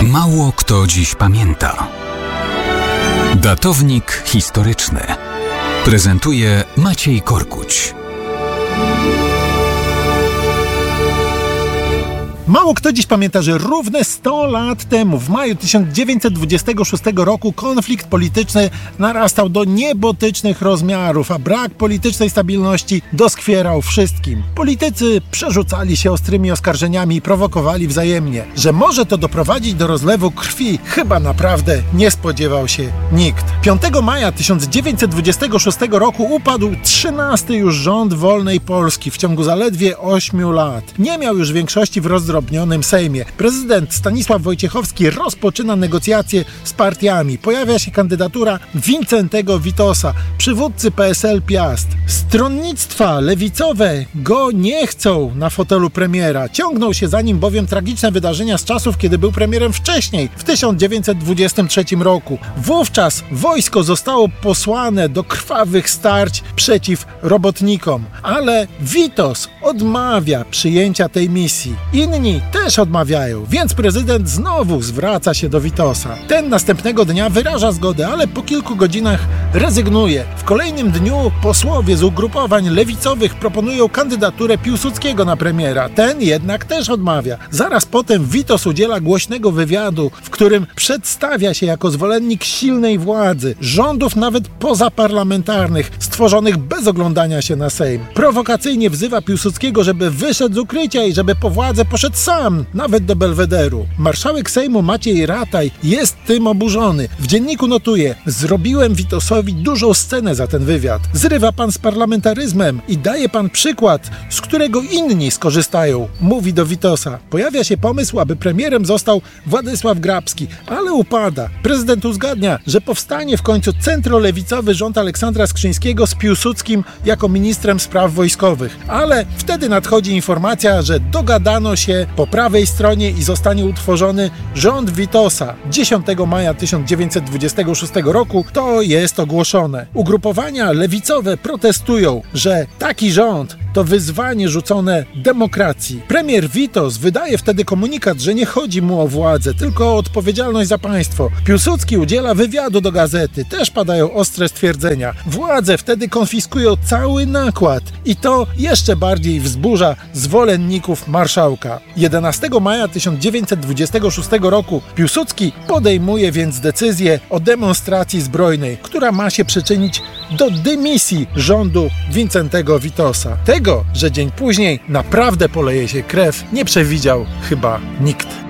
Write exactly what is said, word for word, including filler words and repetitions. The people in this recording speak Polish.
Mało kto dziś pamięta. Datownik historyczny prezentuje Maciej Korkuć. Mało kto dziś pamięta, że równe sto lat temu, w maju tysiąc dziewięćset dwudziestego szóstego roku, konflikt polityczny narastał do niebotycznych rozmiarów, a brak politycznej stabilności doskwierał wszystkim. Politycy przerzucali się ostrymi oskarżeniami i prowokowali wzajemnie. Że może to doprowadzić do rozlewu krwi, chyba naprawdę nie spodziewał się nikt. piątego maja tysiąc dziewięćset dwudziestego szóstego roku upadł trzynasty już rząd wolnej Polski w ciągu zaledwie ośmiu lat. Nie miał już większości w rozdrobnionym Sejmie. Prezydent Stanisław Wojciechowski rozpoczyna negocjacje z partiami. Pojawia się kandydatura Wincentego Witosa, przywódcy P S L Piast. Stronnictwa lewicowe go nie chcą na fotelu premiera. Ciągną się za nim bowiem tragiczne wydarzenia z czasów, kiedy był premierem wcześniej, w tysiąc dziewięćset dwudziestym trzecim roku. Wówczas wojsko zostało posłane do krwawych starć przeciw robotnikom, ale Witos odmawia przyjęcia tej misji. Inni też odmawiają, więc prezydent znowu zwraca się do Witosa. Ten następnego dnia wyraża zgodę, ale po kilku godzinach rezygnuje. W kolejnym dniu posłowie z ugrupowań lewicowych proponują kandydaturę Piłsudskiego na premiera. Ten jednak też odmawia. Zaraz potem Witos udziela głośnego wywiadu, w którym przedstawia się jako zwolennik silnej władzy, rządów nawet pozaparlamentarnych, stworzonych bez oglądania się na Sejm. Prowokacyjnie wzywa Piłsudskiego, żeby wyszedł z ukrycia i żeby po władzę poszedł sam, nawet do Belwederu. Marszałek Sejmu Maciej Rataj jest tym oburzony. W dzienniku notuje: zrobiłem Witosowi dużą scenę za ten wywiad. Zrywa pan z parlamentaryzmem i daje pan przykład, z którego inni skorzystają, mówi do Witosa. Pojawia się pomysł, aby premierem został Władysław Grabski, ale upada. Prezydent uzgadnia, że powstanie w końcu centrolewicowy rząd Aleksandra Skrzyńskiego z Piłsudskim jako ministrem spraw wojskowych. Ale wtedy nadchodzi informacja, że dogadano się po prawej stronie i zostanie utworzony rząd Witosa. dziesiątego maja tysiąc dziewięćset dwudziestego szóstego roku to jest ogłoszone. Ugrupowania lewicowe protestują, że taki rząd to wyzwanie rzucone demokracji. Premier Witos wydaje wtedy komunikat, że nie chodzi mu o władzę, tylko o odpowiedzialność za państwo. Piłsudski udziela wywiadu do gazety. Też padają ostre stwierdzenia. Władze wtedy konfiskują cały nakład i to jeszcze bardziej wzburza zwolenników marszałka. jedenastego maja tysiąc dziewięćset dwudziestego szóstego roku Piłsudski podejmuje więc decyzję o demonstracji zbrojnej, która ma się przyczynić do dymisji rządu Wincentego Witosa. Tego, że dzień później naprawdę poleje się krew, nie przewidział chyba nikt.